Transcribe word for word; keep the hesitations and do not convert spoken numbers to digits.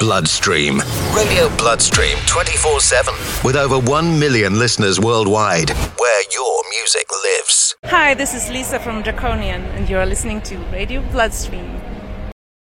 Bloodstream. Radio Bloodstream twenty-four seven. With over one million listeners worldwide. Where your music lives. Hi, this is Lisa from Draconian, and you're listening to Radio Bloodstream.